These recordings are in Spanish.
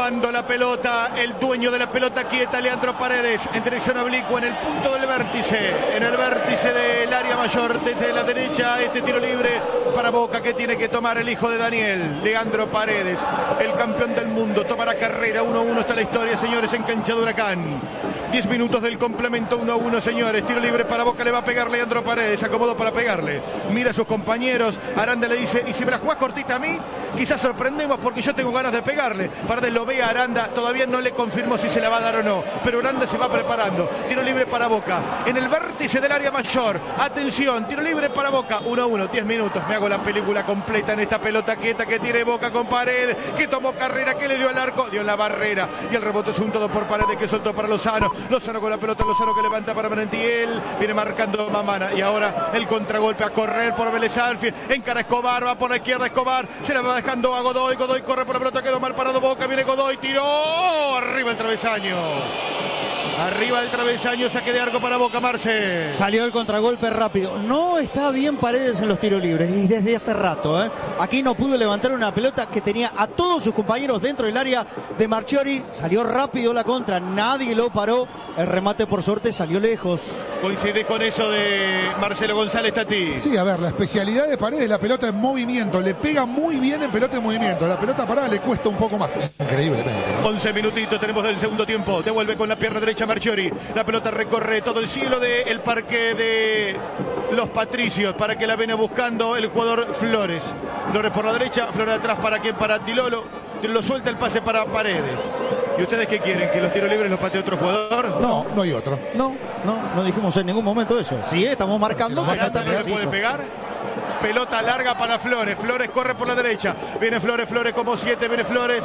Tomando la pelota, el dueño de la pelota quieta, Leandro Paredes, en dirección oblicua, en el punto del vértice, en el vértice del área mayor, desde la derecha, este tiro libre para Boca que tiene que tomar el hijo de Daniel, Leandro Paredes, el campeón del mundo, tomará carrera, 1-1 está la historia, señores, en cancha de Huracán. 10 minutos del complemento, 1-1, señores. Tiro libre para Boca, le va a pegar Leandro Paredes. Acomodó para pegarle. Mira a sus compañeros. Aranda le dice, y si me la jugás cortita a mí, quizás sorprendemos porque yo tengo ganas de pegarle. Paredes lo ve a Aranda. Todavía no le confirmó si se la va a dar o no. Pero Aranda se va preparando. Tiro libre para Boca. En el vértice del área mayor. Atención, tiro libre para Boca. 1-1, 10 minutos. Me hago la película completa en esta pelota quieta que tiene Boca con Paredes. Que tomó carrera, que le dio al arco. Dio en la barrera. Y el rebote es un todo por Paredes que soltó para Lozano. Lozano con la pelota, Lozano que levanta para Merentiel, viene marcando Mamana y ahora el contragolpe a correr por Vélez Sarsfield, encara Escobar, va por la izquierda Escobar, se la va dejando a Godoy, Godoy corre por la pelota, quedó mal parado Boca, viene Godoy, tiró, arriba el travesaño. Arriba del travesaño, saque de arco para Boca, Marce. Salió el contragolpe rápido. No está bien Paredes en los tiros libres y desde hace rato. Aquí no pudo levantar una pelota que tenía a todos sus compañeros dentro del área de Marchiori. Salió rápido la contra, nadie lo paró. El remate por suerte salió lejos. ¿Coincide con eso de Marcelo González Tati? Sí, a ver, la especialidad de Paredes, la pelota en movimiento. Le pega muy bien en pelota en movimiento. La pelota parada le cuesta un poco más. Increíblemente, ¿no? 11 minutitos tenemos del segundo tiempo. Devuelve con la pierna derecha Marchiori. La pelota recorre todo el cielo del parque de los Patricios para que la viene buscando el jugador Flores. Flores por la derecha, Flores atrás para quién, para Dilolo. Lo suelta el pase para Paredes. ¿Y ustedes qué quieren? ¿Que los tiros libres los patee otro jugador? No, no hay otro. No dijimos en ningún momento eso. Sí, estamos marcando. ¿Aranda no le puede pegar? Pelota larga para Flores. Flores corre por la derecha. Viene Flores, Flores como 7, viene Flores.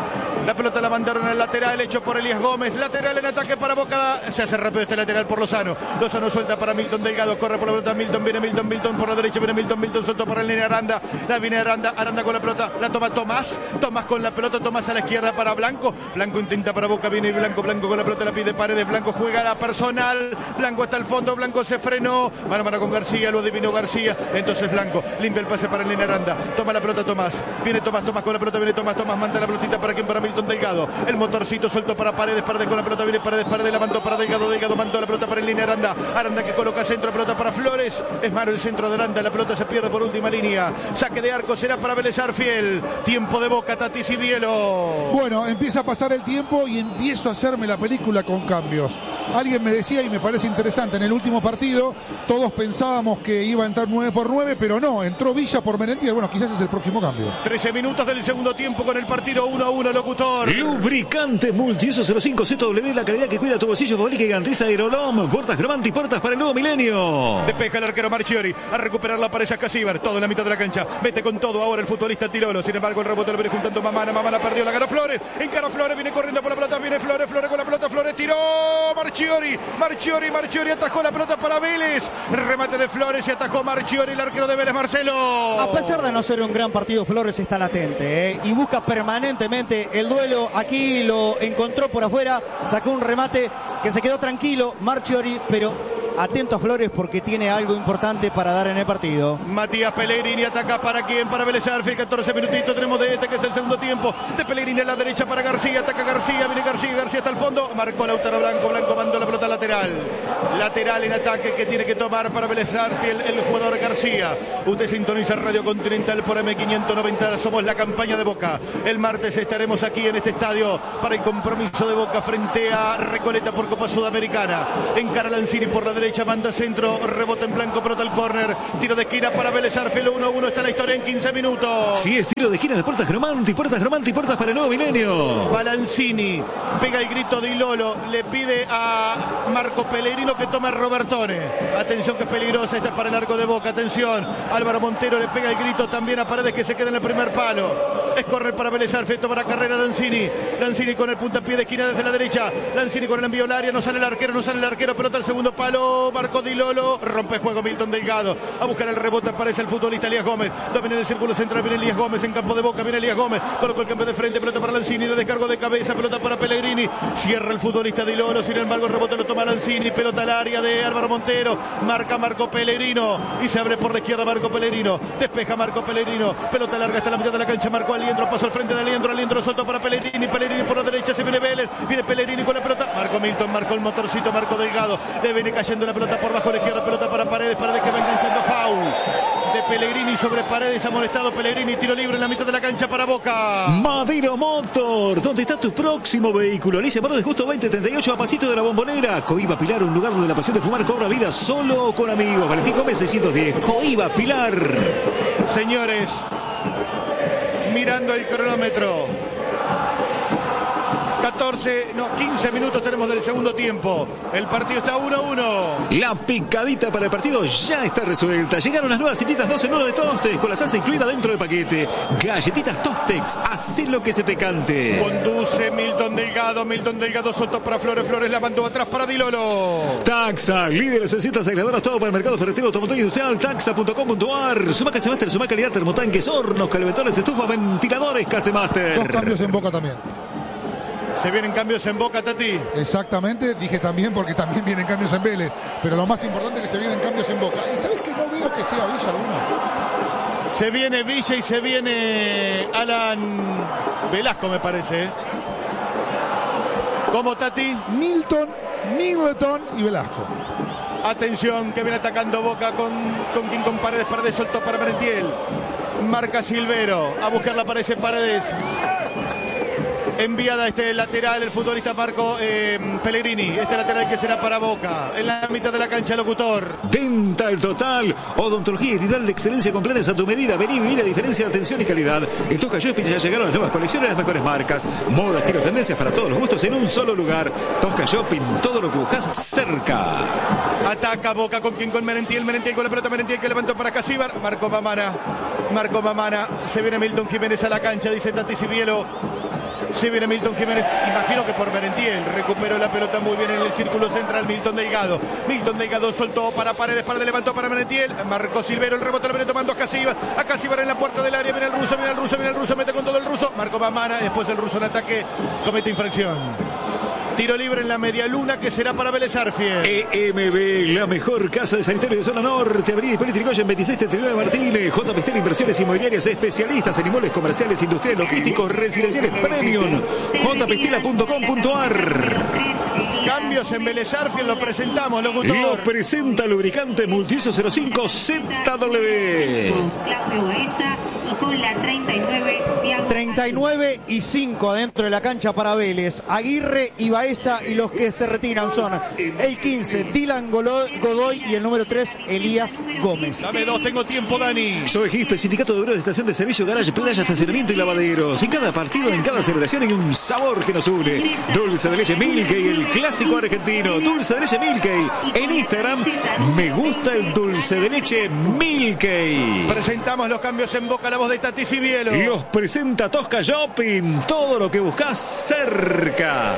La pelota la mandaron al lateral, hecho por Elías Gómez. Lateral en ataque para Boca. Se hace rápido este lateral por Lozano. Lozano suelta para Milton Delgado. Corre por la pelota Milton. Viene Milton por la derecha. Viene Milton suelto para el nene Aranda. La viene Aranda con la pelota. La toma Tomás. Tomás con la pelota. Tomás a la izquierda para Blanco. Blanco intenta para Boca. Viene Blanco con la pelota. La pide Paredes. Blanco juega la personal. Blanco hasta el fondo. Blanco se frenó. Mano a mano con García. Lo adivinó García. Entonces Blanco limpia el pase para el nene Aranda. Toma la pelota Tomás. Viene Tomás con la pelota. Viene Tomás. Manda la pelotita para quien, para Milton Delgado. El motorcito suelto para Paredes con la pelota, viene Paredes, la mandó para Delgado mandó la pelota para el línea Aranda que coloca centro, pelota para Flores, es malo el centro de Aranda, la pelota se pierde por última línea, saque de arco será para Vélez Sarsfield, tiempo de Boca, Tati Cibielo. Bueno, empieza a pasar el tiempo y empiezo a hacerme la película con cambios. Alguien me decía, y me parece interesante, en el último partido todos pensábamos que iba a entrar 9-9, pero no, entró Villa por Merentiel. Bueno, quizás es el próximo cambio. 13 minutos del segundo tiempo con el partido 1-1, locutor. Lubricante Multiuso 05 ZW, la calidad que cuida tu bolsillo, fabrica y garantiza Aerolom, puertas Cromanti, puertas para el nuevo milenio. Despeja el arquero Marchiori, a recuperar la pareja Casíbar, todo en la mitad de la cancha, vete con todo ahora el futbolista Tirolo, sin embargo el rebote lo viene juntando Mamana perdió, la ganó Flores, encara Flores, viene corriendo por la pelota, viene Flores con la pelota, Flores tiró, Marchiori atajó la pelota para Vélez, remate de Flores y atajó Marchiori, el arquero de Vélez, Marcelo. A pesar de no ser un gran partido, Flores está latente, y busca permanentemente el duelo. Aquí lo encontró por afuera, sacó un remate que se quedó tranquilo Marchiori, pero atento a Flores porque tiene algo importante para dar en el partido. Matías Pellegrini ataca para quién, para Vélez Sarsfield, 14 minutitos tenemos de este que es el segundo tiempo, de Pellegrini a la derecha para García, ataca García, viene García hasta el fondo, marcó Lautaro Blanco mandó la pelota lateral en ataque que tiene que tomar para Vélez Sarsfield el jugador García. Usted sintoniza Radio Continental por M590, somos la campaña de Boca. El martes estaremos aquí en este estadio para el compromiso de Boca frente a Recoleta por Copa Sudamericana. Encara Lanzini por la derecha, manda centro, rebote en blanco, pelota al córner, tiro de esquina para Vélez Sarsfield, 1-1 está la historia en 15 minutos. Sí, es tiro de esquina de puertas Cromanti, puertas para el nuevo milenio. Lanzini pega el grito de Ilolo, le pide a Marco Pellegrino que tome Robertone. Atención que es peligrosa, esta es para el arco de Boca, atención. Álvaro Montero le pega el grito también a Paredes que se queda en el primer palo. Es correr para Vélez Sarsfield, toma la carrera Lanzini con el puntapié de esquina desde la derecha. Lanzini con el envío al área, no sale el arquero, pelota al segundo palo, marcó Dilolo, rompe juego Milton Delgado. A buscar el rebote aparece el futbolista Elías Gómez. Domina en el círculo central, viene Elías Gómez en campo de Boca, viene Elías Gómez, colocó el cambio de frente, pelota para Lanzini, de descargo de cabeza, pelota para Pellegrini. Cierra el futbolista Dilolo, sin embargo el rebote lo toma Lanzini, pelota al área de Álvaro Montero, marca Marco Pellegrino y se abre por la izquierda Marco Pellegrino, despeja Marco Pellegrino, pelota larga hasta la mitad de la cancha, marcó Elías Aliendro, pasó al frente de Aliendro soltó para Pellegrini, Pellegrini por la derecha, se viene Vélez, viene Pellegrini con la pelota, marcó Milton, marcó el motorcito, marcó Delgado, le viene cayendo la pelota por bajo a la izquierda, pelota para Paredes que va enganchando, foul de Pellegrini sobre Paredes, amonestado Pellegrini, tiro libre en la mitad de la cancha para Boca. Madero Motor, ¿dónde está tu próximo vehículo? Alicia Paredes, justo 2038 a pasito de la Bombonera. Coiba Pilar, un lugar donde la pasión de fumar cobra vida solo o con amigos. Valentín Gómez 610, Coiba Pilar. Señores, mirando el cronómetro, 15 minutos tenemos del segundo tiempo. El partido está 1-1. La picadita para el partido ya está resuelta. Llegaron las nuevas galletitas 2 en 1 de Tostex, con la salsa incluida dentro del paquete. Galletitas Tostex, haz lo que se te cante. Conduce Milton Delgado soltó para Flores la mandó atrás para Dilolo. Taxa, líderes en cintas aisladoras, todo para el mercado ferretero, automotor industrial, taxa.com.ar. Sumaca Casemaster, Sumaca calidad, termotanques, hornos, calefactores, estufas, ventiladores, Casemaster. 2 cambios en Boca también. Se vienen cambios en Boca, Tati. Exactamente, dije también porque también vienen cambios en Vélez. Pero lo más importante es que se vienen cambios en Boca. ¿Y sabes que no veo que sea Villa alguna? Se viene Villa y se viene Alan Velasco, me parece. ¿Cómo, Tati? Milton y Velasco. Atención, que viene atacando Boca con Paredes. Paredes soltó para Merentiel. Marca Silvero. A buscarla aparece Paredes. Enviada este lateral, el futbolista Marco Pellegrini. Este lateral que será para Boca. En la mitad de la cancha, locutor. Dental Total, odontología y dental de excelencia completa a tu medida. Vení y la diferencia de atención y calidad. En Tosca Shopping ya llegaron las nuevas colecciones, las mejores marcas. Moda, estilo, tendencias para todos los gustos en un solo lugar. Tosca Shopping, todo lo que buscas cerca. Ataca Boca con Merentiel con la pelota, Merentiel que levantó para Casíbar. Marco Mamana. Se viene Milton Jiménez a la cancha, dice Tati Sibielo. Se viene Milton Jiménez, imagino que por Merentiel. Recuperó la pelota muy bien en el círculo central Milton Delgado soltó para Paredes, levantó para Merentiel. Marcó Silvero, el rebote lo viene tomando a Casíbar en la puerta del área. Viene el ruso, mete con todo el ruso. Marco Mamana, después el ruso en ataque comete infracción. Tiro libre en la media luna que será para Vélez Arfield. EMB, la mejor casa de sanitario de zona norte. Avenida Hipólito Yrigoyen 2639 Martínez. J. Pister Inversiones Inmobiliarias especialistas en inmuebles comerciales, industriales, logísticos, residenciales premium. jpistela.com.ar. Cambios en Vélez Arfield, lo presentamos, locutor. Lo presenta lubricante Multiuso 05 ZW. Claudio Baeza y con la 39 y 5 adentro de la cancha para Vélez. Aguirre y Baeza, y los que se retiran son el 15 Dylan Godoy y el número 3 Elías Gómez. Dame 2, tengo tiempo, Dani. Soy Gispe, sindicato de obreros de estación de servicio, garage, playa, estacionamiento y lavaderos. En cada partido, en cada celebración hay un sabor que nos une. Dulce de leche Milkey, el clásico argentino. Dulce de leche Milkey. En Instagram, me gusta el dulce de leche Milkey. Presentamos los cambios en Boca, la voz de Tati Sibielo. Los presenta Tosca Shopping, todo lo que buscas cerca.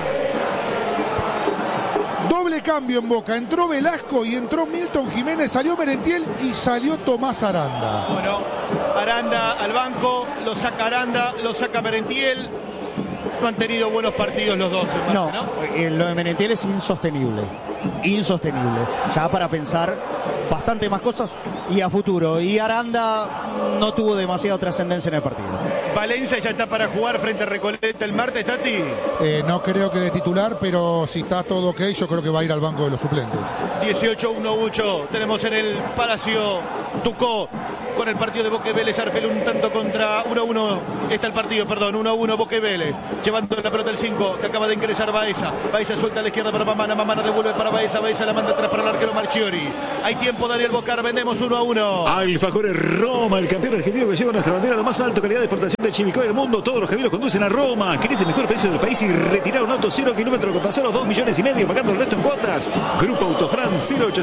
Doble cambio en Boca. Entró Velasco y entró Milton Jiménez. Salió Merentiel y salió Tomás Aranda. Bueno, Aranda al banco. Lo saca Aranda, lo saca Merentiel. No han tenido buenos partidos los dos. No, lo de Merentiel es insostenible. Ya para pensar bastante más cosas y a futuro. Y Aranda no tuvo demasiada trascendencia en el partido. Valencia ya está para jugar frente a Recoleta el martes, Tati. No creo que de titular, pero si está todo ok, yo creo que va a ir al banco de los suplentes. 18-1-8. Tenemos en el Palacio Tucó con el partido de Boca y Vélez Arfield, un tanto contra 1-1. Está el partido, 1-1 Boca y Vélez. Llevando la pelota el 5, que acaba de ingresar Baeza. Baeza suelta a la izquierda para Mamana. Mamana devuelve para Baeza. Baeza la manda atrás para el arquero Marchiori. Hay tiempo, Daniel Bocar. Vendemos 1-1. Alfajores Roma, el campeón argentino que lleva nuestra bandera a lo más alto, calidad de exportación del Chimicoy del mundo. Todos los caminos conducen a Roma. ¿Querés el mejor precio del país y retirar un auto 0 kilómetros con tan solo 2,5 millones, pagando el resto en cuotas? Grupo Autofran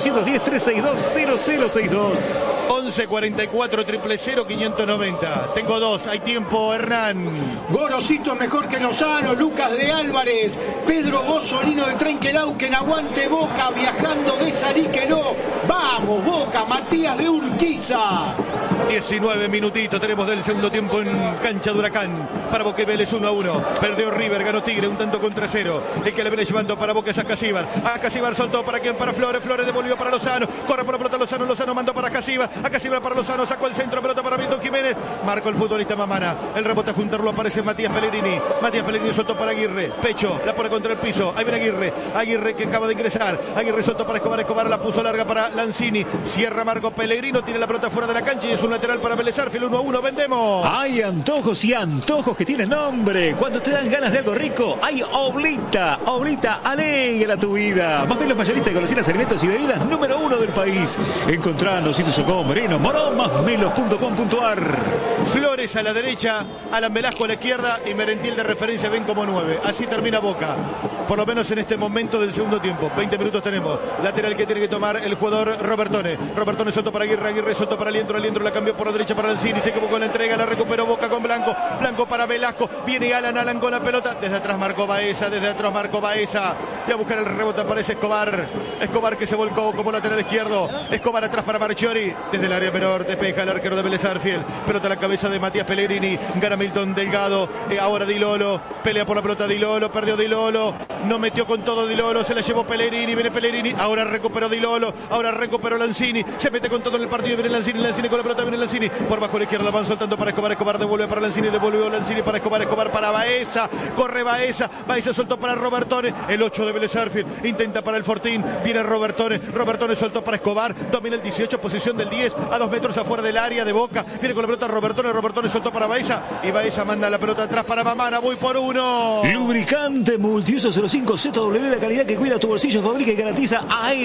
0810-362-0062. 11-44 000 590. Tengo 2. Hay tiempo, Hernán. Gorosito es mejor que Lozano. Lucas de Álvarez. Pedro Bosolino de Trenquelauquen. Aguante Boca, viajando de Salí que no. Vamos Boca. Matías de Urquiza. 19 minutitos tenemos del segundo tiempo en cancha de Huracán. Para Boca y Vélez 1-1. Perdió River, ganó Tigre, un tanto contra 0. El que le viene llevando para Boca es Acasíbar. Acasíbar soltó para quien, para Flores. Flores devolvió para Lozano. Corre por la pelota Lozano. Lozano mandó para Acasíbar. Acasíbar para Lozano. Sacó el centro, pelota para Milton Jiménez. Marcó el futbolista Mamana. El rebote a juntarlo aparece Matías Pellegrini. Matías Pellegrini soltó para Aguirre. Pecho, la pone contra el piso. Ahí viene Aguirre. Aguirre que acaba de ingresar. Aguirre soltó para Escobar. Escobar la puso larga para Lanzini. Cierra Marco Pellegrino. Tiene la pelota fuera de la cancha y es un lateral para Vélez Sarsfield. 1-1. Vendemos. Hay antojos y antojos que tienen nombre. Cuando te dan ganas de algo rico, hay Oblita. Oblita alegra tu vida. Más bien los mayoristas de golosinas, alimentos y bebidas número 1 del país. Encontranos en tu Socó, Moreno, Morón, másmelos.com.ar. Flores a la derecha, Alan Velasco a la izquierda y Merentiel de referencia ven como 9. Así termina Boca, por lo menos en este momento del segundo tiempo. 20 minutos tenemos. Lateral que tiene que tomar el jugador Robertone. Robertone soltó para Aguirre, Aguirre soltó para Liendro, Liendro la cambió por la derecha para Lanzini. Se equivocó la entrega, la recuperó Boca con Blanco. Blanco para Velasco. Viene Alan, Alan con la pelota. Desde atrás marcó Baeza, desde atrás marcó Baeza. Y a buscar el rebote aparece Escobar. Escobar que se volcó como lateral izquierdo. Escobar atrás para Marchiori. Desde el área menor despeja el arquero de Vélez Sarsfield. Pelota a la cabeza de Matías Pellegrini. Gana Milton Delgado. Ahora Di Lolo. Pelea por la pelota Di Lolo. Perdió Di Lolo. No metió con todo Di Lolo. Se la llevó Pellegrini. Viene Pellegrini. Ahora recuperó Di Lolo. Ahora recuperó Lanzini. Se mete con todo en el partido. Viene Lanzini. Lanzini con la pelota. Viene Lanzini. Por bajo a la izquierda van soltando para Escobar. Escobar devuelve para Lanzini. Devolvió Lanzini para Escobar. Escobar para Baeza. Corre Baeza. Baeza soltó para Robertone. El 8 de Vélez Sarsfield. Intenta para el Fortín. Viene Robertone. Robertone soltó para Escobar. Domina el 18. Posición del 10. A 2 metros afuera del área de Boca. Viene con la pelota Robertone. Robertone soltó para Baeza. Y Baeza manda la pelota atrás para Mamana. Voy por 1. Lubricante multiuso 05 ZW, la calidad que cuida tu bolsillo, fabrica y garantiza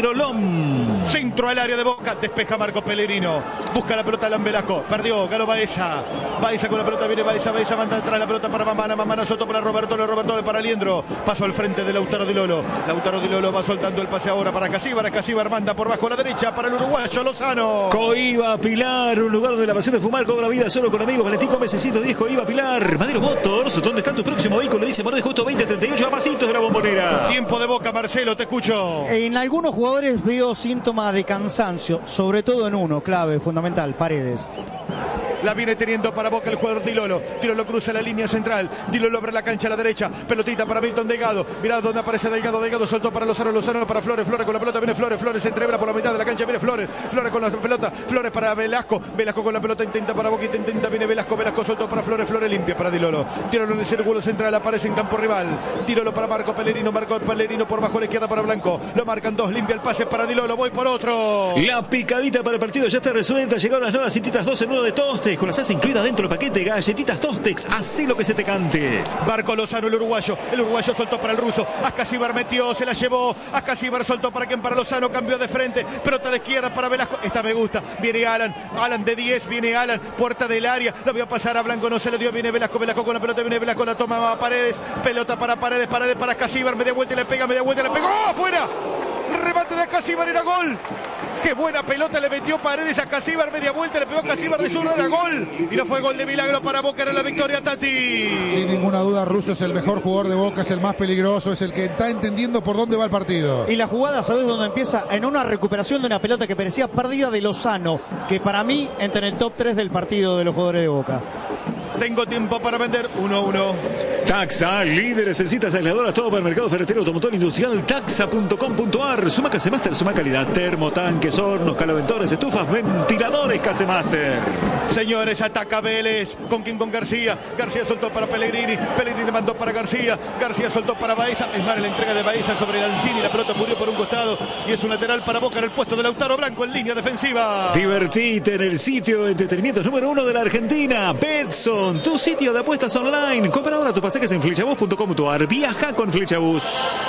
Aerolom. Centro al área de Boca. Despeja Marco Pellegrino. Busca la pelota Alan Velasco. Perdió. Ganó Baeza. Baeza con la pelota. Viene Baeza. Baeza manda atrás la pelota para Mamana. Mamana soltó para Robertone. Robertone para Liendro. Pasó al frente de Lautaro Di Lolo. Lautaro Di Lolo va soltando el pase ahora para Acasíbar. Acasíbar manda por bajo a la derecha para el uruguayo Lozano. Coiba Pilar, un lugar donde la pasión de fumar cobra vida solo con amigos. Valentín Gómez 610 Coiba Pilar. Madero Motors, ¿dónde está tu próximo vehículo? Dice Morón justo 2038 a pasitos de la Bombonera. Tiempo de Boca, Marcelo, te escucho. En algunos jugadores veo síntomas de cansancio, sobre todo en uno, clave, fundamental, Paredes. La viene teniendo para Boca el jugador Di Lolo. Di Lolo cruza la línea central. Di Lolo abre la cancha a la derecha. Pelotita para Milton Delgado. Mirá dónde aparece Delgado. Delgado soltó para Lozano. Lozano para Flores. Flores con la pelota. Viene Flores. Flores se entrevera por la mitad de la cancha. Viene Flores. Flores con la pelota. Flores para Velasco. Velasco con la pelota. Intenta para Boquita. Intenta. Viene Velasco. Velasco soltó para Flores. Flores limpia para Di Lolo. Di Lolo en el círculo central. Aparece en campo rival. Di Lolo para Marco Pellegrino. Marco Pellegrino por bajo a la izquierda para Blanco. Lo marcan 2. Limpia el pase para Di Lolo. Voy por otro. La picadita para el partido ya está resuelta. Llegaron las nuevas cintitas 12 en 1 de Tostex. Con las salsa incluida dentro del paquete. Galletitas Tostex. Así lo que se te cante. Marco Lozano, el uruguayo. El uruguayo soltó para el ruso. Acasíbar metió. Se la llevó. Acasíbar soltó para quien, para Lozano. Cambió de frente. Pelota a la izquierda para Velasco. Esta me gusta. Viene Alan. Alan de 10. Viene Alan. Puerta del área. La vio pasar a Blanco. No se lo dio. Viene Velasco. Velasco con la pelota. Viene Velasco. La toma a Paredes. Pelota para Paredes. Paredes para Acasíbar. Media vuelta y le pega. Media vuelta y le pegó. ¡Oh, fuera! Remate de Acasíbar. Era gol. Qué buena pelota le metió Paredes a Acasíbar. Media vuelta le pegó a Acasíbar de zurda. Era gol. Y no fue gol de milagro para Boca. Era la victoria, Tati. Sin ninguna duda, Russo es el mejor jugador de Boca. Es el más peligroso. Es el que está entendiendo por dónde va el partido. Y la jugada, ¿sabes dónde empieza? En una recuperación de una pelota que parecía perdida de Lozano. Que para mí entra en el top 3 del partido de los jugadores de Boca. Tengo tiempo para vender. 1-1. Taxa, líderes en citas aisladoras, todo para el mercado ferretero, automotor industrial, taxa.com.ar. Suma Casemaster, suma calidad, termotanques, hornos, caloventores, estufas, ventiladores Casemaster. Señores, ataca Vélez. ¿Con quién? Con García. García soltó para Pellegrini. Pellegrini mandó para García. García soltó para Baeza. Es más, la entrega de Baeza sobre Lanzini. La pelota murió por un costado. Y es un lateral para Boca en el puesto de Lautaro Blanco en línea defensiva. Divertite en el sitio de entretenimientos número 1 de la Argentina. Betson, tu sitio de apuestas online. Compra ahora tus pasajes en flechabus.com.ar. Viaja con Flechabus.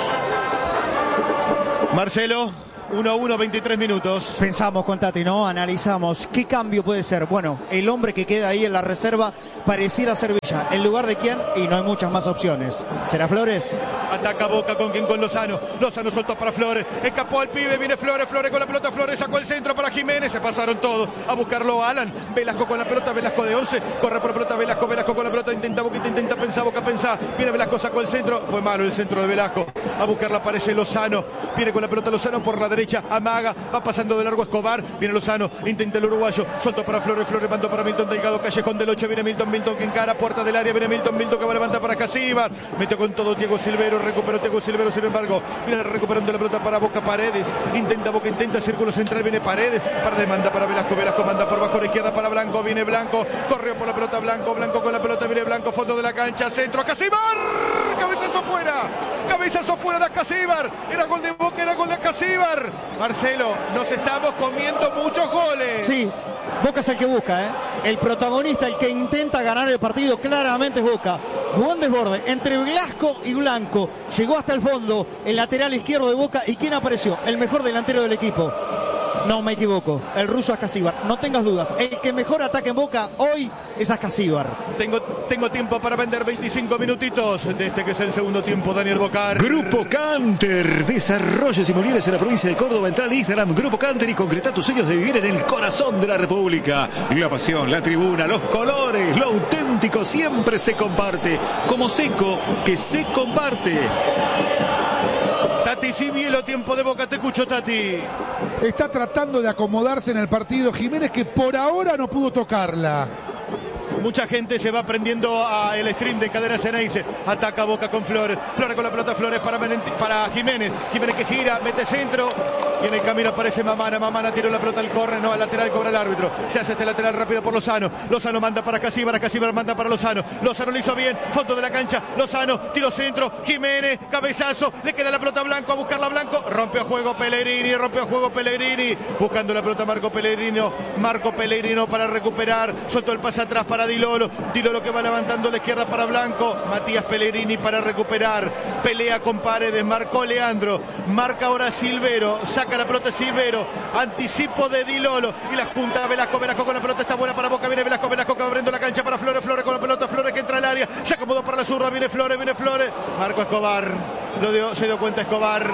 Marcelo. 1-1, 23 minutos. Pensamos con Tati, ¿no? Analizamos qué cambio puede ser. Bueno, el hombre que queda ahí en la reserva pareciera ser Villa. ¿En lugar de quién? Y no hay muchas más opciones. ¿Será Flores? Ataca Boca con quien, con Lozano. Lozano soltó para Flores. Escapó el pibe, viene Flores. Flores con la pelota. Flores sacó el centro para Jiménez. Se pasaron todos a buscarlo a Alan. Velasco con la pelota. Velasco de 11. Corre por la pelota. Velasco. Velasco con la pelota. Intenta Boca. Intenta pensar. Boca pensar. Viene Velasco. Sacó el centro. Fue malo el centro de Velasco. A buscarla aparece Lozano. Viene con la pelota Lozano por la derecha. Amaga. Va pasando de largo Escobar. Viene Lozano. Intenta el uruguayo. Soltó para Flores. Flores mandó para Milton Delgado. Callejón del 8. Viene Milton. Milton que encara. Puerta del área. Viene Milton. Milton que va a levantar para Casíbar. Metió con todo Diego Silvero. Recuperó Diego Silvero. Sin embargo, viene recuperando la pelota para Boca. Paredes. Intenta Boca. Intenta círculo central. Viene Paredes. Paredes manda para Velasco. Velasco manda por bajo la izquierda para Blanco. Viene Blanco. Corrió por la pelota Blanco. Blanco con la pelota. Viene Blanco. Fondo de la cancha. Centro. Casíbar. Cabezazo fuera. Cabezazo fuera de Casíbar. Era gol de Boca. Era gol de Casíbar. Marcelo, nos estamos comiendo muchos goles. Sí. Boca es el que busca, ¿eh? El protagonista, el que intenta ganar el partido, claramente es Boca. Buen desborde entre Velasco y Blanco. Llegó hasta el fondo, el lateral izquierdo de Boca. ¿Y quién apareció? El mejor delantero del equipo. No me equivoco, el ruso Ascasíbar. No tengas dudas, el que mejor ataca en Boca hoy es Ascasíbar. Tengo tiempo para vender 25 minutitos de este que es el segundo tiempo, Daniel Bocar. Grupo Canter, desarrollos inmobiliarios en la provincia de Córdoba. Entra al Instagram Grupo Canter y concreta tus sueños de vivir en el corazón de la República. La pasión, la tribuna, los colores, lo auténtico siempre se comparte. Como Seco, que se comparte. Tati Cibielo, tiempo de Boca, te escucho, Tati. Está tratando de acomodarse en el partido Jiménez, que por ahora no pudo tocarla. Mucha gente se va prendiendo a el stream de Cadena Ceneice. Ataca Boca con Flores. Flores con la pelota. Flores para Jiménez. Jiménez que gira, mete centro. Y en el camino aparece Mamana. Mamana tiró la pelota al córner. No, al lateral cobra el árbitro. Se hace este lateral rápido por Lozano. Lozano manda para Casíbar. Casíbar manda para Lozano. Lozano lo hizo bien. Fondo de la cancha. Lozano, tiro centro. Jiménez, cabezazo. Le queda la pelota a Blanco. A buscarla a Blanco. Rompe a juego Pellegrini. Rompe a juego Pellegrini. Buscando la pelota Marco Pellegrino. Marco Pellegrino para recuperar. Soltó el pase atrás para Dilolo. Dilolo que va levantando la izquierda para Blanco. Matías Pellegrini para recuperar. Pelea con Paredes. Marcó Leandro. Marca ahora Silvero. Saca la pelota Silvero. Anticipo de Dilolo. Y la junta Velasco. Velasco con la pelota está buena para Boca. Viene Velasco. Velasco que va abriendo la cancha para Flores. Flores con la pelota. Flores que entra al área. Se acomodó para la zurda. Viene Flores. Viene Flores. Marco Escobar. Se dio cuenta Escobar.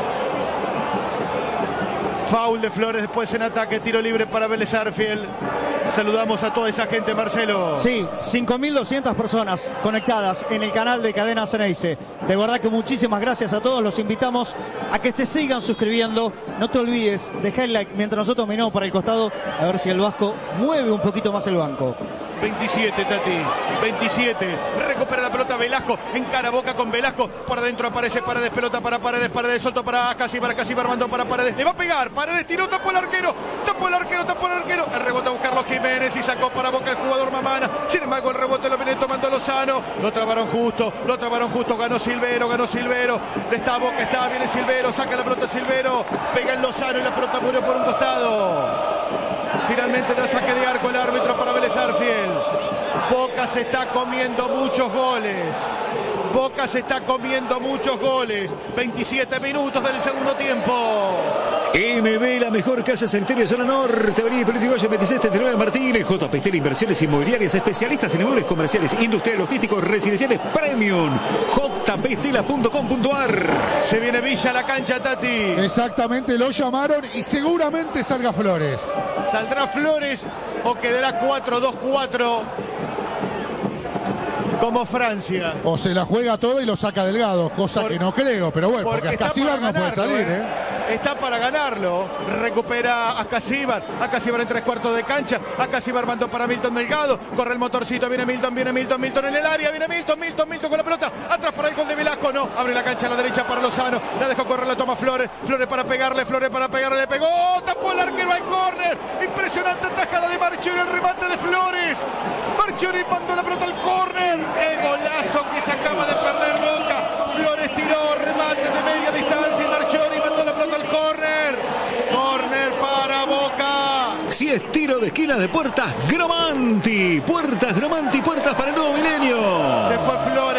Foul de Flores después en ataque. Tiro libre para Vélez Arfiel. Saludamos a toda esa gente, Marcelo. Sí, 5.200 personas conectadas en el canal de Cadena Ceneice. De verdad que muchísimas gracias a todos. Los invitamos a que se sigan suscribiendo. No te olvides, deja el like mientras nosotros miramos para el costado. A ver si el Vasco mueve un poquito más el banco. 27, Tati. 27. Recupera la pelota Velasco. Encara Boca con Velasco. Por adentro aparece Paredes. Pelota para Paredes. Paredes solto para Casíbar. Casíbar mandó para Paredes. Le va a pegar. Paredes tiró. Tapó el arquero. Tapó el arquero. Tapó el arquero. El rebote a buscarlo Jiménez. Y sacó para Boca el jugador Mamana. Sin embargo, el rebote lo viene tomando Lozano. Lo trabaron justo. Lo trabaron justo. Ganó Silvero. Ganó Silvero. Está Boca. Está. Viene Silvero. Saca la pelota Silvero. Pega el Lozano. Y la pelota murió por un costado. Finalmente da saque de arco el árbitro para Vélez Arfiel. Boca se está comiendo muchos goles. Boca se está comiendo muchos goles. 27 minutos del segundo tiempo. MB, la mejor casa sanitaria de zona norte, Avenida Hipólito Yrigoyen 2639 Martínez. J. Estela Inversiones Inmobiliarias, especialistas en inmuebles comerciales, industriales, logísticos, residenciales, premium. jpestela.com.ar. Se viene Villa a la cancha, Tati. Exactamente, lo llamaron y seguramente salga Flores. ¿Saldrá Flores o quedará 4-2-4? Como Francia. O se la juega todo y lo saca Delgado, cosa que no creo, pero bueno, porque Ascasíbar no puede salir, Está para ganarlo. Recupera a Ascasíbar. Ascasíbar en 3/4 de cancha. Ascasíbar mandó para Milton Delgado. Corre el motorcito. Viene Milton en el área. Viene Milton con la pelota. Atrás para el gol de Velasco. No. Abre la cancha a la derecha para Lozano. La dejó correr, la toma Flores. Flores para pegarle. Le pegó. Tapó el arquero al córner. Impresionante tajada de Marchiori. El remate de Flores. Marchiori mandó la pelota al córner. ¡Qué golazo que se acaba de perder Boca! Flores tiró, remate de media distancia y Marchiori mandó la pelota al córner. Córner para Boca. Si es tiro de esquina de Puertas Gromanti. Puertas Gromanti, puertas para el nuevo milenio. Se fue Flores, ingresó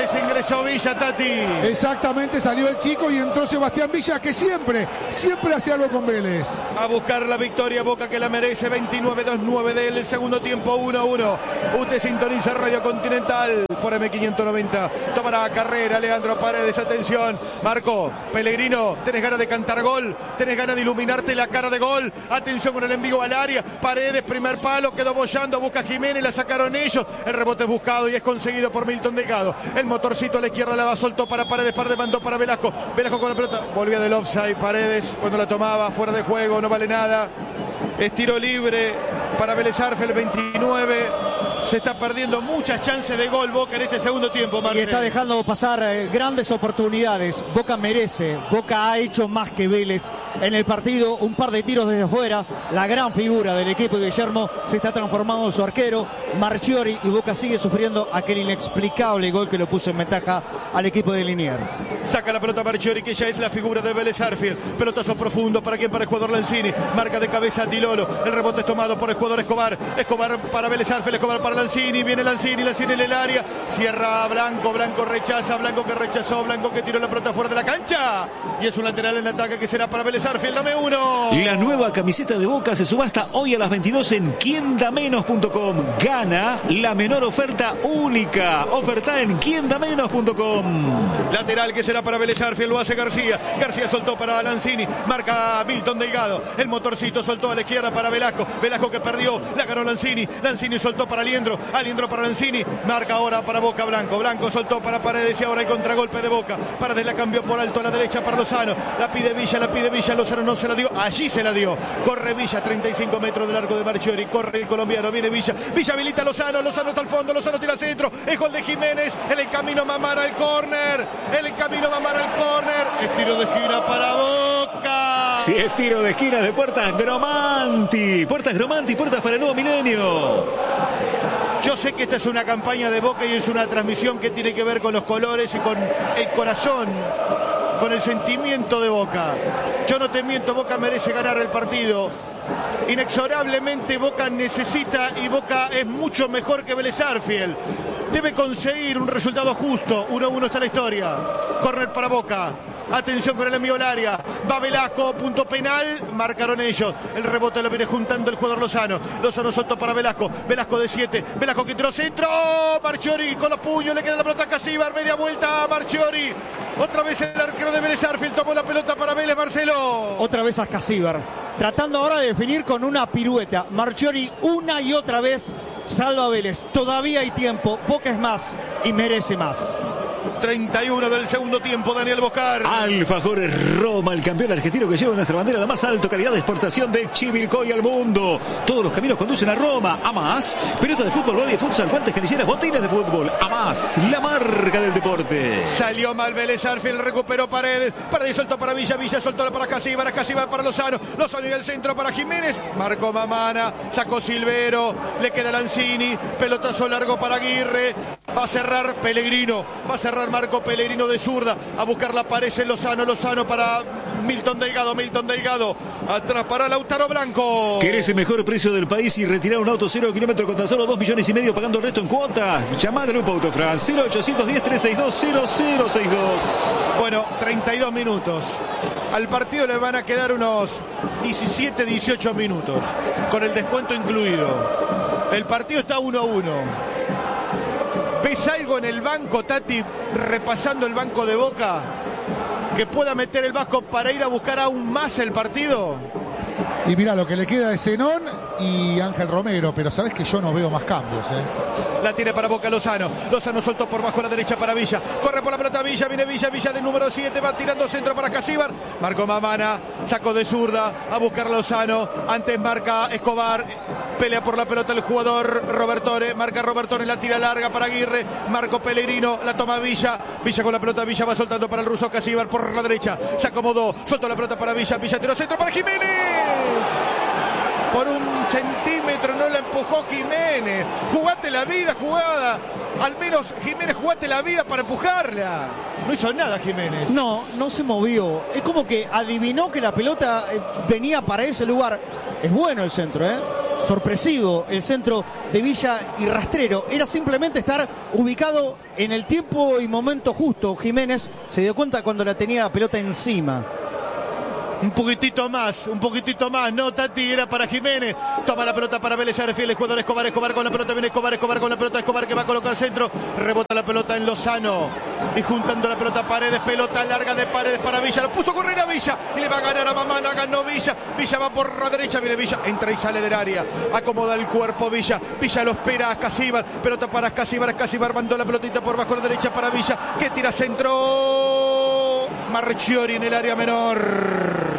Ingresó Villa, Tati. Exactamente, salió el chico y entró Sebastián Villa, que siempre hace algo con Vélez. A buscar la victoria, Boca que la merece. 29-2-9 del segundo tiempo, 1-1. Usted sintoniza Radio Continental por M590. Tomará carrera Leandro Paredes, atención. Marco, Pellegrino, tenés ganas de cantar gol, tenés ganas de iluminarte la cara de gol. Atención con el envío al área. Paredes, primer palo, quedó bollando, busca Jiménez, la sacaron ellos. El rebote es buscado y es conseguido por Milton Delgado. El motorcito a la izquierda la va, soltó para Paredes, mandó para Velasco. Velasco con la pelota, volvía del offside. Paredes cuando la tomaba, fuera de juego, no vale nada. Es tiro libre para Vélez Sarsfield, 29. Se está perdiendo muchas chances de gol Boca en este segundo tiempo, Marcel. Y está dejando pasar grandes oportunidades. Boca merece. Boca ha hecho más que Vélez en el partido. Un par de tiros desde afuera. La gran figura del equipo de Guillermo se está transformando en su arquero, Marchiori, y Boca sigue sufriendo aquel inexplicable gol que lo puso en ventaja al equipo de Liniers. Saca la pelota Marchiori, que ya es la figura del Vélez Sarsfield. Pelotazo profundo, ¿para quién? Para el jugador Lanzini. Marca de cabeza Dilolo. El rebote es tomado por el jugador Escobar. Escobar para Vélez Sarsfield, Escobar para Lanzini. Viene Lanzini en el área. Cierra Blanco, Blanco rechaza, Blanco que rechazó, Blanco que tiró la pelota fuera de la cancha. Y es un lateral en ataque que será para Vélez Sarsfield. Dame uno. La nueva camiseta de Boca se subasta hoy a las 22 en quiendamenos.com. Gana la menor oferta única. Oferta en quiendamenos.com. Lateral que será para Vélez Sarsfield, lo hace García. García soltó para Lanzini. Marca Milton Delgado. El motorcito soltó a la izquierda para Velasco. Velasco que perdió. La ganó Lanzini. Lanzini soltó para Aliendro. Aliendro para Lanzini. Marca ahora para Boca Blanco. Blanco soltó para Paredes y ahora el contragolpe de Boca. Paredes la cambió por alto a la derecha para Lozano. La pide Villa. Lozano no se la dio. Allí se la dio. Corre Villa, 35 metros del arco de Marchiori. Corre el colombiano. Viene Villa. Villa habilita a Lozano. Lozano está al fondo. Lozano tira al centro. Es gol de Jiménez. En el camino Mamara al córner. Es tiro de esquina para Boca. Si es tiro de esquina de Puertas Gromanti. Puertas Gromanti, puertas para el nuevo milenio. Yo sé que esta es una campaña de Boca y es una transmisión que tiene que ver con los colores y con el corazón, con el sentimiento de Boca. Yo no te miento, Boca merece ganar el partido. Inexorablemente Boca necesita, y Boca es mucho mejor que Vélez Sarsfield. Debe conseguir un resultado justo. 1-1 está la historia. Córner para Boca. Atención con el envío al área. Va Velasco, punto penal. Marcaron ellos. El rebote lo viene juntando el jugador Lozano. Lozano soltó para Velasco. Velasco de 7. Velasco que tiró centro. Marchiori con los puños. Le queda la pelota a Casíbar. Media vuelta a Marchiori. Otra vez el arquero de Vélez Sarsfield tomó la pelota para Vélez, Marcelo. Otra vez a Casíbar. Tratando ahora de definir con una pirueta. Marchiori una y otra vez salva a Vélez. Todavía hay tiempo. Boca es más y merece más. 31 del segundo tiempo, Daniel Boscar. Alfajores Roma, el campeón argentino que lleva nuestra bandera, la más alta calidad de exportación de Chivilcoy al mundo. Todos los caminos conducen a Roma. A más, pelota de fútbol, bola de futsal, guantes, canilleras, botines de fútbol. A más, la marca del deporte. Salió mal Vélez Sarsfield, recuperó Paredes. Paredes soltó para Villa, Villa soltó para Casíbar, Casíbar para Lozano. Lozano y el centro para Jiménez. Marcó Mamana, sacó Silvero, le queda Lanzini. Pelotazo largo para Aguirre. Va a cerrar Pellegrino, va a cerrar Marco Pellegrino de zurda, a buscar la pared Lozano, Lozano para Milton Delgado, atrás para Lautaro Blanco. ¿Querés el mejor precio del país y retirar un auto 0 kilómetros con tan solo 2,5 millones pagando el resto en cuotas? Llama a Grupo Autofrance 0810-362-0062. Bueno, 32 minutos. Al partido le van a quedar unos 17, 18 minutos, con el descuento incluido. El partido está 1-1. ¿Ves algo en el banco, Tati, repasando el banco de Boca, que pueda meter el Vasco para ir a buscar aún más el partido? Y mira, lo que le queda es Zenón y Ángel Romero, pero sabes que yo no veo más cambios, La tiene para Boca Lozano. Lozano soltó por bajo a la derecha para Villa. Corre por la pelota Villa, viene Villa del número 7, va tirando centro para Casíbar. Marcó Mamana, sacó de zurda a buscar Lozano. Antes marca Escobar, pelea por la pelota el jugador Robertone. Marca Robertone, la tira larga para Aguirre. Marco Pellegrino, la toma Villa. Villa con la pelota, Villa va soltando para el ruso Casíbar por la derecha. Se acomodó, soltó la pelota para Villa. Villa tiró centro para Jiménez. Por un centímetro no la empujó Jiménez. Jugate la vida, jugada. Al menos Jiménez, jugate la vida para empujarla. No hizo nada Jiménez. No se movió. Es como que adivinó que la pelota venía para ese lugar. Es bueno el centro, sorpresivo el centro de Villa y rastrero. Era simplemente estar ubicado en el tiempo y momento justo. Jiménez se dio cuenta cuando la tenía la pelota encima. Un poquitito más, no, Tati, era para Jiménez. Toma la pelota para Vélez Sarsfield, el jugador Escobar con la pelota, viene Escobar con la pelota, Escobar que va a colocar centro, rebota la pelota en Lozano y juntando la pelota Paredes, pelota larga de Paredes para Villa, lo puso a correr a Villa y le va a ganar a Mamana, ganó Villa va por la derecha, viene Villa, entra y sale del área, acomoda el cuerpo Villa lo espera a Ascasíbar, pelota para Ascasíbar mandó la pelotita por bajo a la derecha para Villa, que tira centro, Marchiori en el área menor.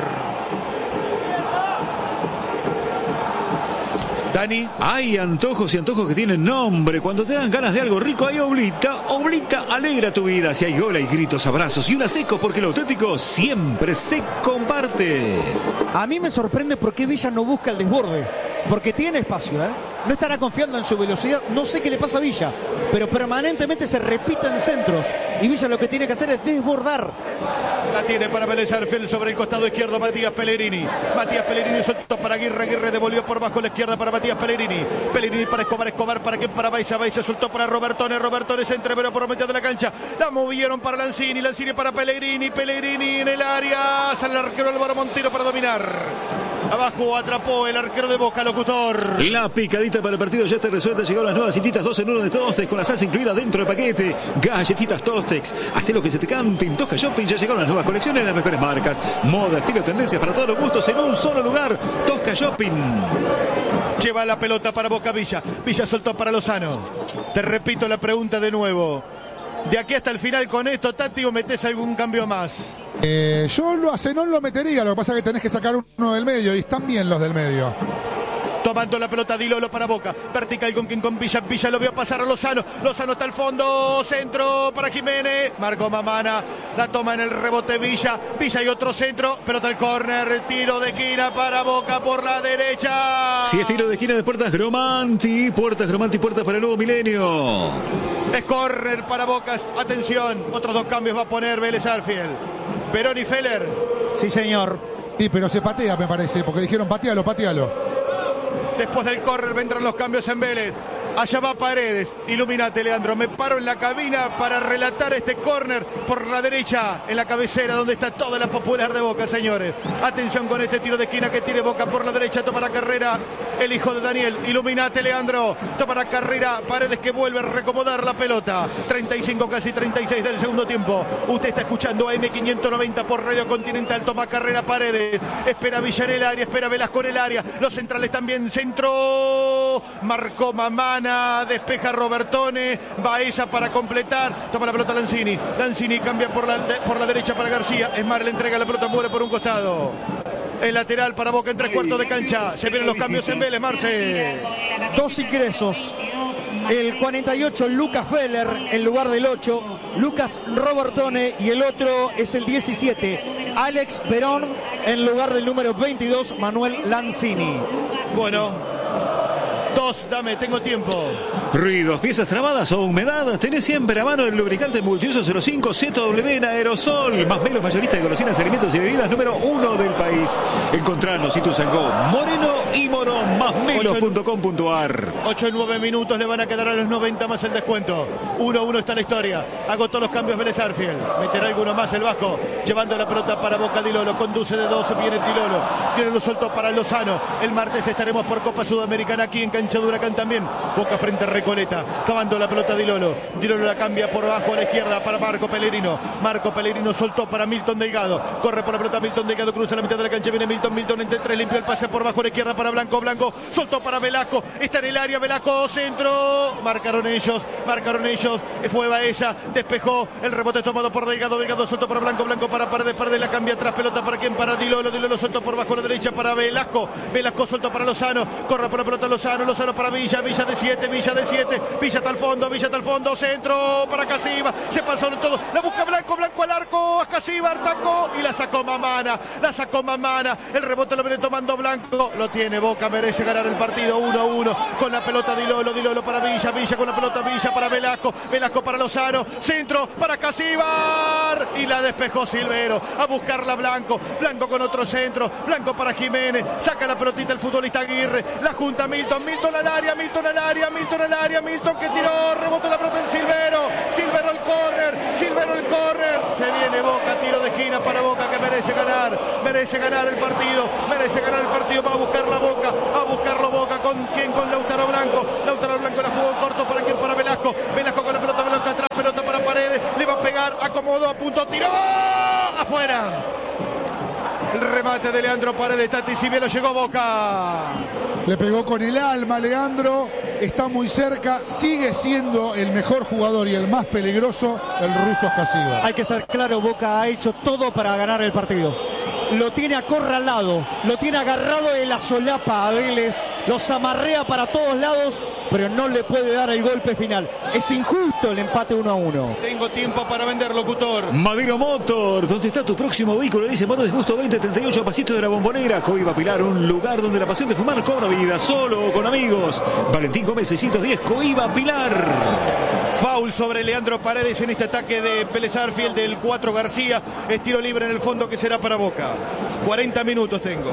Dani. Hay antojos y antojos que tienen nombre. Cuando te dan ganas de algo rico, hay Oblita. Oblita alegra tu vida. Si hay gol, hay gritos, abrazos y una seco, porque lo auténtico siempre se comparte. A mí me sorprende por qué Villa no busca el desborde. Porque tiene espacio, ¿eh? No estará confiando en su velocidad. No sé qué le pasa a Villa, pero permanentemente se repiten centros. Y Villa lo que tiene que hacer es desbordar. La tiene para Vélez Sarsfield sobre el costado izquierdo Matías Pellegrini. Matías Pellegrini soltó para Aguirre. Aguirre devolvió por bajo a la izquierda para Matías Pellegrini. Pellegrini para Escobar. Escobar para quien para Baiza. Baiza soltó para Robertone. Robertone se entreveró por mitad de la cancha. La movieron para Lanzini. Lanzini para Pellegrini. Pellegrini en el área. Sale el arquero Álvaro Montero para dominar. Abajo atrapó el arquero de Boca, Locutor. La picadita para el partido ya está resuelta. Llegaron las nuevas cititas 2 en 1 de Tostex con la salsa incluida dentro del paquete. Galletitas Tostex. Hacé lo que se te cante en Tosca Shopping. Ya llegaron las nuevas colecciones, las mejores marcas. Moda, estilo, tendencias para todos los gustos en un solo lugar. Tosca Shopping. Lleva la pelota para Boca Villa. Villa soltó para Lozano. Te repito la pregunta de nuevo. De aquí hasta el final con esto, Tati, ¿o metés algún cambio más? Yo a Zenón lo metería, lo que pasa es que tenés que sacar uno del medio y están bien los del medio. Tomando la pelota Di Lolo para Boca. Vertical con Villa. Villa lo vio pasar a Lozano. Lozano está al fondo. Centro para Jiménez. Marco Mamana. La toma en el rebote Villa. Villa y otro centro. Pelota al córner. Tiro de esquina para Boca por la derecha. Si es tiro de esquina de Puertas Gromanti. Puertas para el nuevo milenio. Es córner para Boca. Atención. Otros dos cambios va a poner Vélez Sarsfield. Perón y Feller. Sí, señor. Sí, pero se patea, me parece, porque dijeron patealo. Después del córner vendrán los cambios en Vélez. Allá va Paredes. Ilumínate, Leandro. Me paro en la cabina para relatar este córner por la derecha, en la cabecera, donde está toda la popular de Boca, señores. Atención con este tiro de esquina que tiene Boca por la derecha. Toma la carrera el hijo de Daniel. Ilumínate, Leandro. Toma la carrera. Paredes que vuelve a recomodar la pelota. 35, casi 36 del segundo tiempo. Usted está escuchando AM 590 por Radio Continental. Toma carrera Paredes. Espera Villa en el área. Espera Velasco en el área. Los centrales también. Centro. Marcó Mamana. Despeja Robertone. Baeza para completar. Toma la pelota Lanzini. Lanzini cambia por la derecha para García. Es más, le entrega la pelota, muere por un costado. El lateral para Boca en 3/4 de cancha. Se vienen los cambios en Vélez, Marce. Dos ingresos. El 48, Lucas Feller, en lugar del 8. Lucas Robertone. Y el otro es el 17, Alex Perón, en lugar del número 22, Manuel Lanzini. Bueno. Dos, dame, tengo tiempo. Ruidos, piezas trabadas o humedad. Tenés siempre a mano el lubricante multiuso 05 ZW en aerosol. Más menos mayorista de golosinas, alimentos y bebidas número 1 del país. Encontranos y tu Sangó, Moreno y Morón. Másmelos.com.ar. 8 y 9 minutos le van a quedar a los 90 más el descuento. 1-1 está la historia. Agotó los cambios Vélez Sarsfield. Meterá alguno más el Vasco. Llevando la pelota para Boca. Di Lolo. Conduce de 12. Viene Di Lolo. Di Lolo soltó para Lozano. El martes estaremos por Copa Sudamericana aquí en cancha de Huracán también. Boca frente a Recoleta. Tomando la pelota Di Lolo. Di Lolo la cambia por abajo a la izquierda para Marco Pellegrino. Marco Pellegrino soltó para Milton Delgado. Corre por la pelota Milton Delgado. Cruza la mitad de la cancha. Viene Milton. Milton entre tres. Limpió el pase por abajo a la izquierda para Blanco. Blanco soltó para Velasco. Está en el área. Velasco centro. Marcaron ellos. Fue Baeza. Despejó. El rebote tomado por Delgado. Delgado soltó para Blanco. Blanco para Paredes. Paredes la cambia atrás. Pelota para quién? Para Di Lolo. Di Lolo soltó por abajo a la derecha para Velasco. Velasco soltó para Lozano. Corre por la pelota Lozano. Lozano para Villa. Villa de 7. Villa de 7. Villa hasta el fondo. Villa hasta el fondo. Centro para Casiva. Se pasó todo. La busca Blanco. Blanco al arco. Casíbar, tacó y la sacó Mamana. El rebote lo viene tomando Blanco. Lo tiene Boca, merece ganar el partido 1-1. Con la pelota Dilolo para Villa con la pelota Villa para Velasco para Lozano. Centro para Casíbar. Y la despejó Silvero. A buscarla Blanco con otro centro. Blanco para Jiménez. Saca la pelotita el futbolista Aguirre. La junta Milton al área. Milton que tiró. Rebotó la pelota en Silvero el córner. Se viene Boca, tiro de esquina para Boca que merece ganar el partido. Va a buscar la Boca. ¿Con quién? Con Lautaro Blanco la jugó corto para quién, para Velasco con la pelota atrás, pelota para Paredes, le va a pegar, acomodó, a punto, tiró afuera. El remate de Leandro Paredes, Tati, si bien lo llegó Boca. Le pegó con el alma Leandro, está muy cerca, sigue siendo el mejor jugador y el más peligroso, el ruso Casíbar. Hay que ser claro, Boca ha hecho todo para ganar el partido. Lo tiene acorralado, lo tiene agarrado de la solapa a Vélez, los amarrea para todos lados, pero no le puede dar el golpe final. Es injusto el empate 1-1. Tengo tiempo para vender, locutor. Madero Motor, ¿dónde está tu próximo vehículo? Dice Motos de Justo 2038 a pasito de la Bombonera. Coiba Pilar, un lugar donde la pasión de fumar cobra vida, solo o con amigos. Valentín Gómez 610, Coiba Pilar. Foul sobre Leandro Paredes en este ataque de Vélez Arfield del 4 García. Es tiro libre en el fondo que será para Boca. 40 minutos tengo.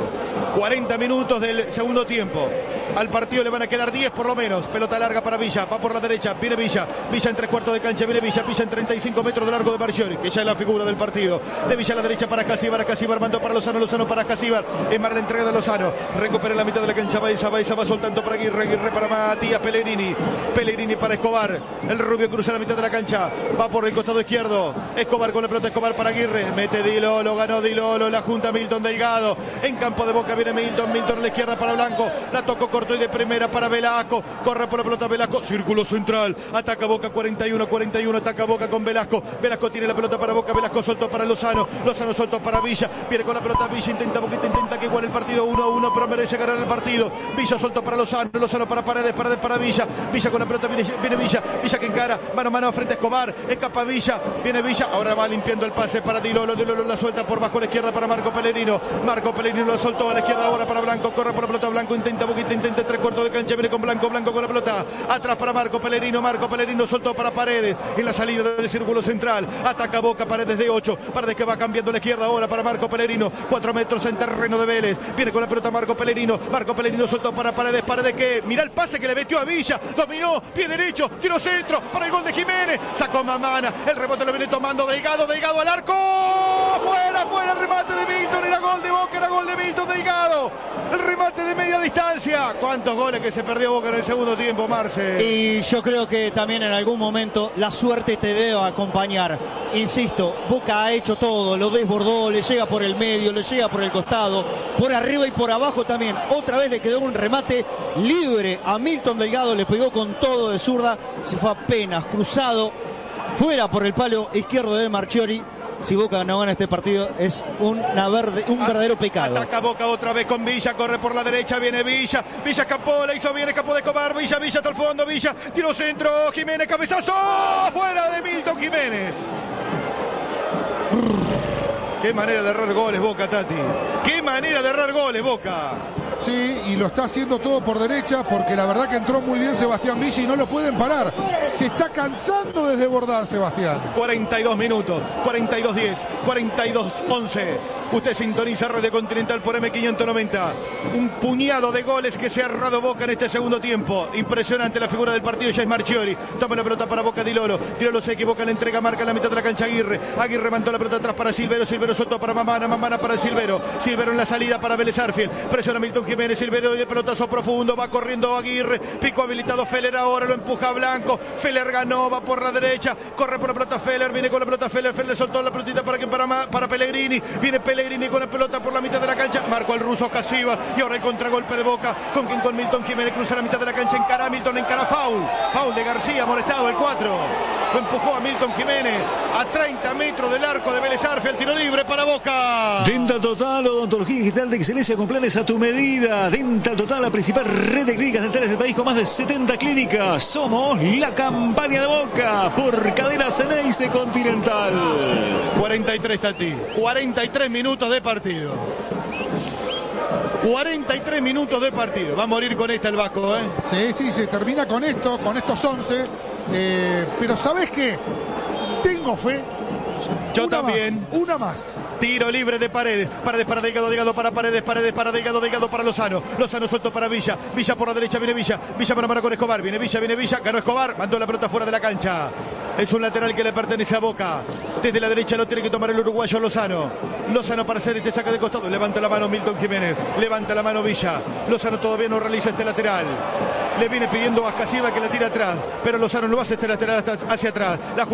40 minutos del segundo tiempo. Al partido le van a quedar 10 por lo menos. Pelota larga para Villa, va por la derecha, viene Villa en 3/4 de cancha, viene Villa en 35 metros de largo de Marchiori, que ya es la figura del partido. De Villa a la derecha para Casíbar, mandó para Lozano para Casíbar, es más la entrega de Lozano, recupera en la mitad de la cancha, Baeza va soltando para Aguirre para Matías Pellegrini para Escobar, el rubio cruza la mitad de la cancha, va por el costado izquierdo, Escobar con la pelota, Escobar para Aguirre, mete Dilolo, ganó Dilolo, la junta Milton Delgado, en campo de Boca viene Milton a la izquierda para Blanco, la tocó corto y de primera para Velasco, corre por la pelota Velasco, círculo central, ataca Boca 41, ataca Boca con Velasco tiene la pelota para Boca, Velasco soltó para Lozano soltó para Villa, viene con la pelota Villa, intenta que iguale el partido 1-1, pero merece ganar el partido. Villa soltó para Lozano para Paredes para Villa con la pelota, viene Villa que encara, mano a mano frente a Escobar, escapa Villa, viene Villa, ahora va limpiando el pase para Dilolo la suelta por bajo a la izquierda para Marco Pellegrino la soltó a la izquierda ahora para Blanco, corre por la pelota Blanco, intenta 3/4 de cancha, viene con Blanco con la pelota, atrás para Marco Pellegrino soltó para Paredes, en la salida del círculo central, ataca Boca, Paredes de 8, Paredes que va cambiando a la izquierda ahora para Marco Pellegrino, 4 metros en terreno de Vélez, viene con la pelota Marco Pellegrino soltó para Paredes que, mira el pase que le metió a Villa, dominó, pie derecho, tiro centro, para el gol de Jiménez, sacó Mamana, el rebote lo viene tomando Delgado al arco, fuera el remate de Milton, era gol de Boca, era gol de Milton Delgado, el remate de media distancia. ¿Cuántos goles que se perdió Boca en el segundo tiempo, Marce? Y yo creo que también en algún momento la suerte te debe acompañar. Insisto, Boca ha hecho todo, lo desbordó, le llega por el medio, le llega por el costado, por arriba y por abajo también. Otra vez le quedó un remate libre a Milton Delgado, le pegó con todo de zurda, se fue apenas cruzado, fuera por el palo izquierdo de Marchiori. Si Boca no gana este partido es un verdadero pecado. Ataca Boca otra vez con Villa, corre por la derecha, viene Villa escapó, la hizo bien, escapó de Escobar, Villa hasta el fondo, Villa, tiro centro, Jiménez, cabezazo, fuera de Milton Jiménez. Qué manera de errar goles Boca, Tati. Qué manera de errar goles Boca. Sí, y lo está haciendo todo por derecha porque la verdad que entró muy bien Sebastián Villa y no lo pueden parar. Se está cansando de desbordar Sebastián. 42 minutos, 42-10, 42-11. Usted sintoniza Radio Continental por M590. Un puñado de goles que se ha errado Boca en este segundo tiempo. Impresionante la figura del partido, ya es Marchiori. Toma la pelota para Boca, Dilolo se equivoca, la entrega, marca en la mitad de la cancha Aguirre mandó la pelota atrás para Silvero soltó para Mamana para Silvero en la salida para Vélez Arfield. Presiona Milton Jiménez, Silvero y el pelotazo profundo, va corriendo Aguirre, pico habilitado Feller ahora, lo empuja Blanco, Feller ganó, va por la derecha, corre por la pelota Feller, viene con la pelota Feller soltó la pelotita para Pellegrini, viene Pellegrini Pellegrini con la pelota por la mitad de la cancha. Marcó el ruso Casivas. Y ahora el contragolpe de Boca. Con Milton Jiménez. Cruza la mitad de la cancha. Encara a Milton. Encara foul. Foul de García. Molestado el 4. Lo empujó a Milton Jiménez. A 30 metros del arco de Vélez Arfield. Tiro libre para Boca. Dental Total, odontología digital de excelencia con planes a tu medida. Dental Total, la principal red de clínicas dentales del país con más de 70 clínicas. Somos la campaña de Boca por Cadena Ceneice Continental. 43 Tati. 43 minutos de partido. 43 minutos de partido. Va a morir con esta el Vasco, ¿eh? Sí, se termina con esto, con estos 11. Pero ¿sabés qué? Tengo fe. Yo también. Una más. Tiro libre de Paredes. Paredes para Delgado, Delgado para Paredes, Paredes para Delgado, Delgado para Lozano. Lozano suelto para Villa. Villa por la derecha, viene Villa. Villa para con Escobar. Viene Villa. Ganó Escobar. Mandó la pelota fuera de la cancha. Es un lateral que le pertenece a Boca. Desde la derecha lo tiene que tomar el uruguayo Lozano. Lozano para hacer este saque de costado. Levanta la mano Milton Jiménez. Levanta la mano Villa. Lozano todavía no realiza este lateral. Le viene pidiendo a Casivas que la tire atrás. Pero Lozano no hace este lateral hacia atrás.